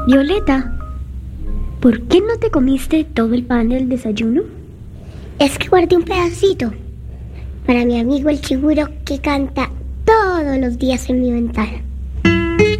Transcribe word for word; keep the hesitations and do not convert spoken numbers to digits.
Violeta, ¿por qué no te comiste todo el pan del desayuno? Es que guardé un pedacito para mi amigo el chiguro que canta todos los días en mi ventana.